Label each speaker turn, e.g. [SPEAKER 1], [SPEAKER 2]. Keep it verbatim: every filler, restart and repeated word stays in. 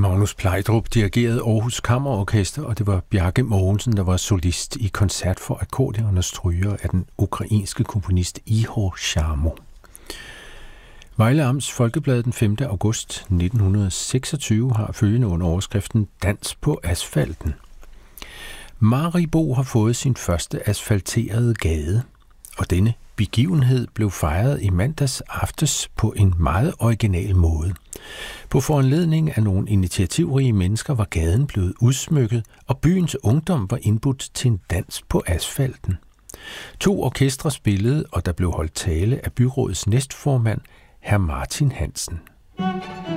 [SPEAKER 1] Magnus Plejdrup dirigerede Aarhus Kammerorkester, og det var Bjarke Mogensen, der var solist i koncert for akkordeon og stryger af den ukrainske komponist Ihor Sharmo. Vejle Amts Folkeblad den femte august nitten seksogtyve har følgende under overskriften Dans på asfalten. Maribo har fået sin første asfalterede gade, og denne begivenhed blev fejret i mandags aftes på en meget original måde. På foranledning af nogle initiativrige mennesker var gaden blevet udsmykket, og byens ungdom var indbudt til en dans på asfalten. To orkestre spillede, og der blev holdt tale af byrådets næstformand, hr. Martin Hansen.